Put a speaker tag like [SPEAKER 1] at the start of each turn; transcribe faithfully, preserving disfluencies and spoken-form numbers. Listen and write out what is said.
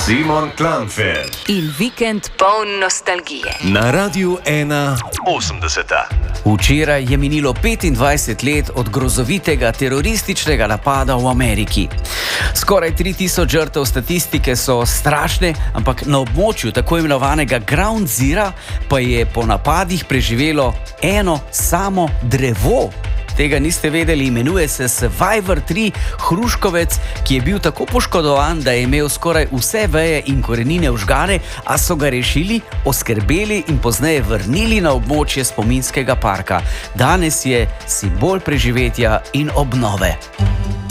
[SPEAKER 1] Simon Klanfer
[SPEAKER 2] in vikend poln nostalgije.
[SPEAKER 1] Na Radiu ena osemdeseta.
[SPEAKER 3] Včeraj je minilo petindvajset let od grozovitega terorističnega napada v Ameriki. Skoraj tri tisoč žrtev, statistike so strašne, ampak na območju tako imenovanega Ground Zero pa je po napadih preživelo eno samo drevo. Tega niste vedeli, imenuje se Survivor tri hruškovec, ki je bil tako poškodovan, da je imel skoraj vse veje in korenine vžgane, a so ga rešili, oskrbeli in pozneje vrnili na območje spominskega parka. Danes je simbol preživetja in obnove.